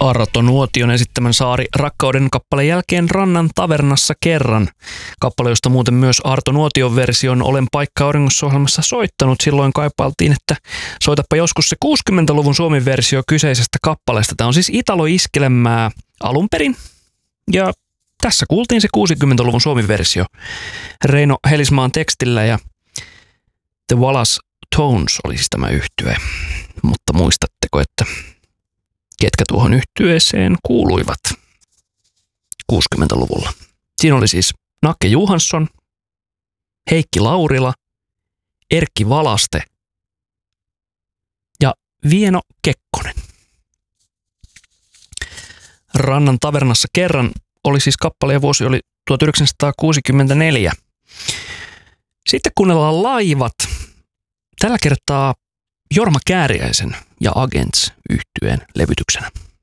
Arto Nuotion esittämän Saari rakkauden kappaleen jälkeen Rannan tavernassa kerran. Kappale, josta muuten myös Arto Nuotion version Olen paikka auringossa -ohjelmassa soittanut. Silloin kaipailtiin, että soitapa joskus se 60-luvun Suomen versio kyseisestä kappaleesta. Tämä on siis Italo-iskelmää alun perin. Ja tässä kuultiin se 60-luvun Suomen versio Reino Helismaan tekstillä ja The Wallace Tones oli siis tämä yhtye. Mutta muistatteko, että ketkä tuohon yhtyeeseen kuuluivat 60-luvulla? Siinä oli siis Nake Johansson, Heikki Laurila, Erkki Valaste ja Vieno Kekkonen. Rannan tavernassa kerran oli siis kappale ja vuosi oli 1964. Sitten kuunnellaan Laivat. Tällä kertaa Jorma Kääriäisen ja Agents -yhtyeen levytyksenä.